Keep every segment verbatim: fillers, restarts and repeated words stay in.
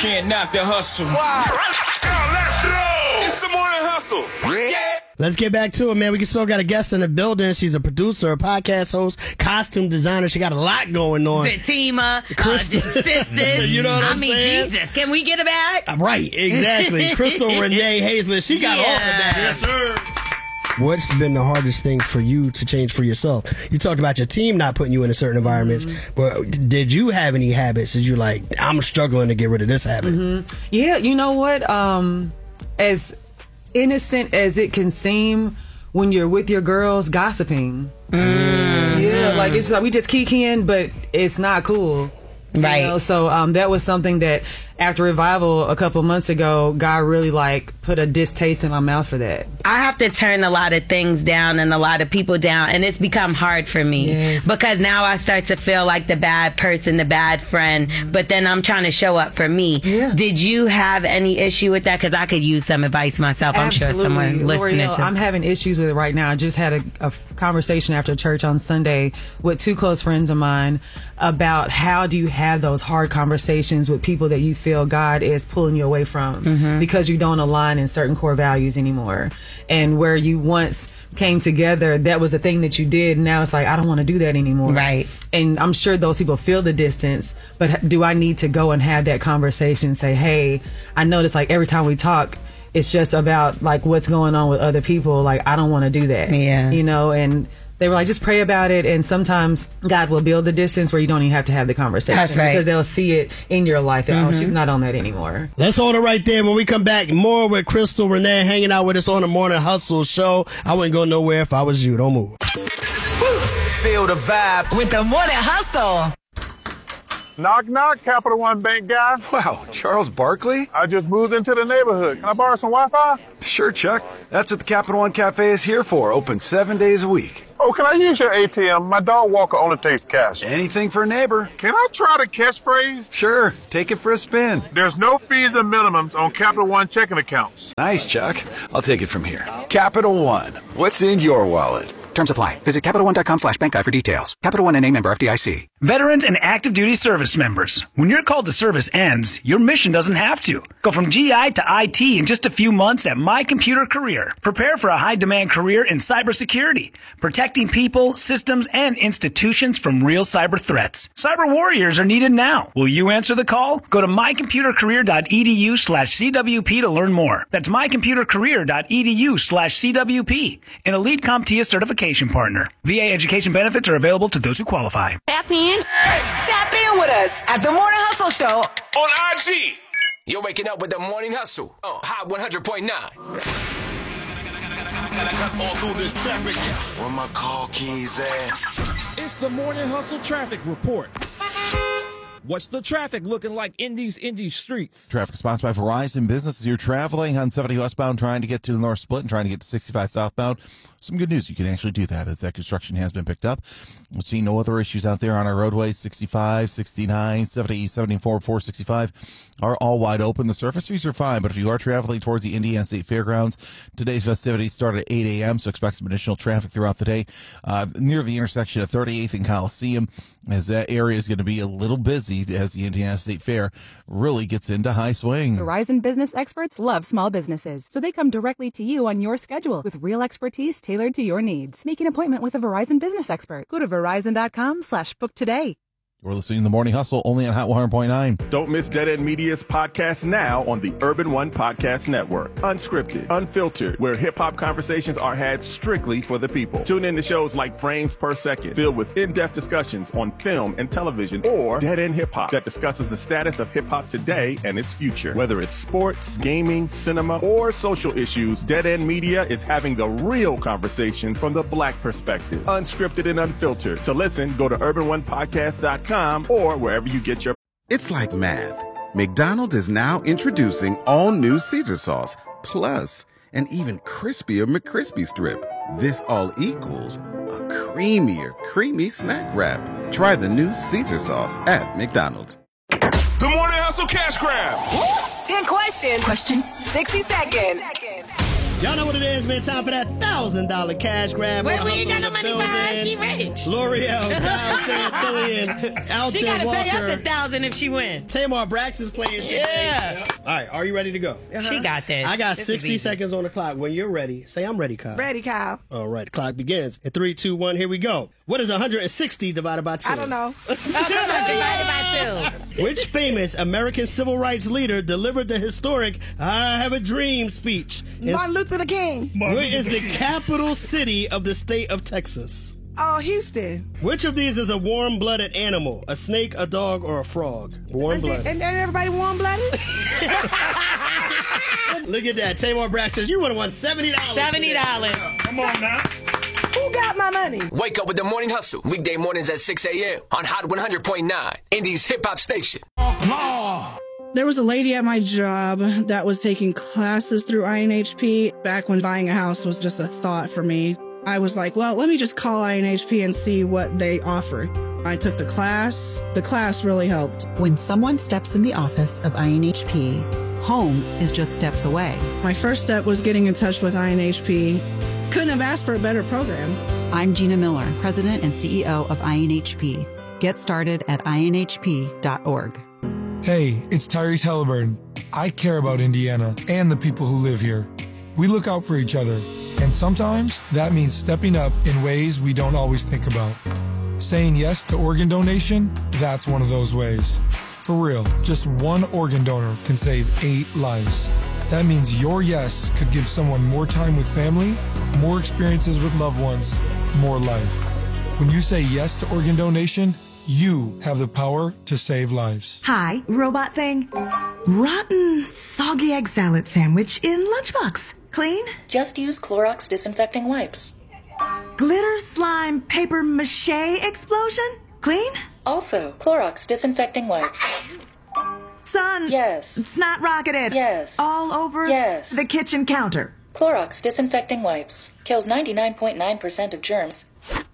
can't knock the hustle. Wow. Let's go. It's the morning hustle. Yeah. Let's get back to it, man. We still got a guest in the building. She's a producer, a podcast host, costume designer. She got a lot going on. Fatima, Crystal. Uh, sisters. You know what I I'm mean, saying? Jesus, can we get it back? Right, exactly. Crystal Renee Hazlett. She got yeah. all of that. Yes, sir. What's been the hardest thing for you to change for yourself? You talked about your team not putting you in certain environments, mm-hmm. but did you have any habits that you like, I'm struggling to get rid of this habit? Mm-hmm. Yeah, you know what? Um, as innocent as it can seem when you're with your girls gossiping. Mm-hmm. Yeah, like it's like we just kikiing, but it's not cool. Right. You know? So um, that was something that after revival a couple months ago, God really like put a distaste in my mouth for that. I have to turn a lot of things down and a lot of people down, and it's become hard for me yes. because now I start to feel like the bad person, the bad friend, but then I'm trying to show up for me. Yeah. Did you have any issue with that? Because I could use some advice myself. I'm Absolutely. sure someone listening L'Oreal, to I'm having issues with it right now. I just had a, a conversation after church on Sunday with two close friends of mine about how do you have those hard conversations with people that you feel God is pulling you away from mm-hmm. because you don't align in certain core values anymore. And where you once came together, that was the thing that you did. Now it's like, I don't want to do that anymore. Right. And I'm sure those people feel the distance, but do I need to go and have that conversation and say, hey, I notice like every time we talk, it's just about like what's going on with other people. Like, I don't want to do that. Yeah. You know, and they were like, just pray about it. And sometimes God will build the distance where you don't even have to have the conversation. That's right. Because they'll see it in your life. That, mm-hmm. oh, she's not on that anymore. Let's hold it right there. When we come back, more with Crystal Renee hanging out with us on the Morning Hustle show. I wouldn't go nowhere if I was you. Don't move. Feel the vibe with the Morning Hustle. Knock, knock, Capital One Bank guy. Wow, Charles Barkley? I just moved into the neighborhood. Can I borrow some Wi-Fi? Sure, Chuck. That's what the Capital One Cafe is here for. Open seven days a week. Oh, can I use your A T M? My dog walker only takes cash. Anything for a neighbor. Can I try the catchphrase? Sure. Take it for a spin. There's no fees and minimums on Capital One checking accounts. Nice, Chuck. I'll take it from here. Capital One. What's in your wallet? Terms apply. Visit CapitalOne.com slash bank guide for details. Capital One N A member F D I C. Veterans and active duty service members. When your call to service ends, your mission doesn't have to. Go from G I to I T in just a few months at My Computer Career. Prepare for a high-demand career in cybersecurity, protecting people, systems, and institutions from real cyber threats. Cyber warriors are needed now. Will you answer the call? Go to mycomputercareer.edu slash CWP to learn more. That's mycomputercareer.edu slash CWP. An Elite CompTIA certification partner. V A education benefits are available to those who qualify. Tap in. Tap in with us at the Morning Hustle Show on I G. You're waking up with the Morning Hustle on Hot one hundred point nine. All through this traffic. Where my car keys at? It's the Morning Hustle Traffic Report. What's the traffic looking like in these indie streets? Traffic sponsored by Verizon Business. As you're traveling on seventy westbound, trying to get to the North Split and trying to get to sixty-five southbound, some good news. You can actually do that as that construction has been picked up. We'll see no other issues out there on our roadways. sixty-five, sixty-nine, seventy, seventy-four, four sixty-five are all wide open. The surfaces are fine, but if you are traveling towards the Indiana State Fairgrounds, today's festivities start at eight a.m., so expect some additional traffic throughout the day. Uh, near the intersection of thirty-eighth and Coliseum, as that area is going to be a little busy as the Indiana State Fair really gets into high swing. Verizon Business experts love small businesses, so they come directly to you on your schedule with real expertise tailored to your needs. Make an appointment with a Verizon Business expert. Go to Verizon.com slash book today. You're listening to The Morning Hustle only on Hot one hundred point nine. Don't miss Dead End Media's podcast now on the Urban One Podcast Network. Unscripted, unfiltered, where hip-hop conversations are had strictly for the people. Tune in to shows like Frames Per Second, filled with in-depth discussions on film and television, or Dead End Hip Hop, that discusses the status of hip-hop today and its future. Whether it's sports, gaming, cinema, or social issues, Dead End Media is having the real conversations from the black perspective. Unscripted and unfiltered. To listen, go to urban one podcast dot com or wherever you get your... It's like math. McDonald's is now introducing all new Caesar sauce, plus an even crispier McCrispy strip. This all equals a creamier, creamy snack wrap. Try the new Caesar sauce at McDonald's. The Morning Hustle Cash Grab. ten questions. Question. sixty seconds. Y'all know what it is, man. Time for that one thousand dollars cash grab. Wait, we ain't got no money for her. She rich. L'Oreal, Kyle Santillian, Alton She gotta Walker. pay us a thousand if she wins. Tamar Braxton's playing today. Yeah. All right, are you ready to go? Uh-huh. She got this. I got This is sixty easy. seconds on the clock. When you're ready, say I'm ready, Kyle. Ready, Kyle. All right, the clock begins. In three, two, one, here we go. What is one hundred sixty divided by two? I don't know. Oh, come on, divided by two. Which famous American civil rights leader delivered the historic I Have a Dream speech? Martin Luther King. What is the capital city of the state of Texas? Oh, Houston. Which of these is a warm-blooded animal? A snake, a dog, or a frog? Warm-blooded. And, and everybody warm-blooded? Look at that. Tamar Braxton says you would have won seventy dollars. seventy dollars. Come on now. Who got my money? Wake up with the Morning Hustle. Weekday mornings at six a.m. on Hot one hundred point nine, Indies hip hop station. There was a lady at my job that was taking classes through I N H P back when buying a house was just a thought for me. I was like, well, let me just call I N H P and see what they offer. I took the class. The class really helped. When someone steps in the office of I N H P, home is just steps away. My first step was getting in touch with I N H P. Couldn't have asked for a better program. I'm Gina Miller, President and C E O of I N H P. Get started at I N H P dot org. Hey, it's Tyrese Halliburton. I care about Indiana and the people who live here. We look out for each other, and sometimes that means stepping up in ways we don't always think about. Saying yes to organ donation, that's one of those ways. For real, just one organ donor can save eight lives. That means your yes could give someone more time with family, more experiences with loved ones, more life. When you say yes to organ donation, you have the power to save lives. Hi, robot thing. Rotten, soggy egg salad sandwich in lunchbox. Clean? Just use Clorox disinfecting wipes. Glitter slime paper mache explosion? Clean? Also, Clorox disinfecting wipes. Son. Yes. Snot rocketed. Yes. All over Yes. the kitchen counter. Clorox disinfecting wipes kills ninety-nine point nine percent of germs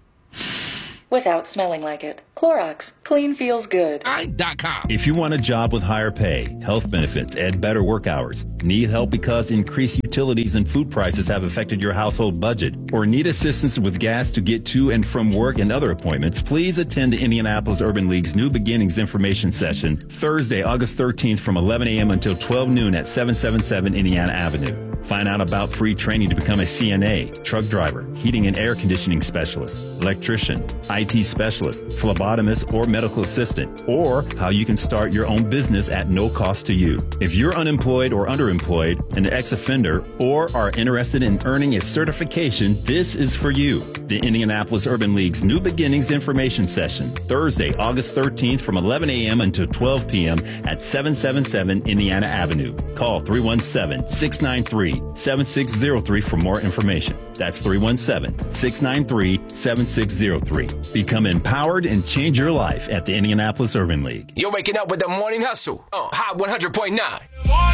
without smelling like it. Clorox, clean feels good. If you want a job with higher pay, health benefits, and better work hours, need help because increased utilities and food prices have affected your household budget, or need assistance with gas to get to and from work and other appointments, please attend the Indianapolis Urban League's New Beginnings information session Thursday, August thirteenth from eleven a.m. until twelve noon at seven seventy-seven Indiana Avenue. Find out about free training to become a C N A, truck driver, heating and air conditioning specialist, electrician, I T specialist, phlebotomist, or medical assistant, or how you can start your own business at no cost to you. If you're unemployed or underemployed, an ex-offender, or are interested in earning a certification, this is for you. The Indianapolis Urban League's New Beginnings information session, Thursday, August thirteenth from eleven a.m. until twelve p.m. at seven seventy-seven Indiana Avenue. Call three one seven, six nine three, seven six zero three for more information. That's three one seven, six nine three, seven six zero three. Become empowered and change your life at the Indianapolis Urban League. You're waking up with the Morning Hustle on Hot one hundred point nine.